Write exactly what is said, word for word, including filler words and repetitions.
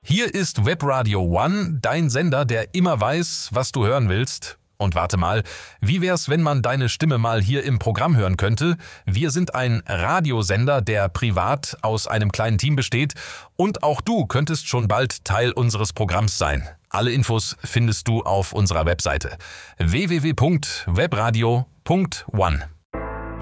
Hier ist Webradio One, dein Sender, der immer weiß, was du hören willst. Und warte mal, wie wär's, wenn man deine Stimme mal hier im Programm hören könnte? Wir sind ein Radiosender, der privat aus einem kleinen Team besteht. Und auch du könntest schon bald Teil unseres Programms sein. Alle Infos findest du auf unserer Webseite w w w punkt webradio punkt one.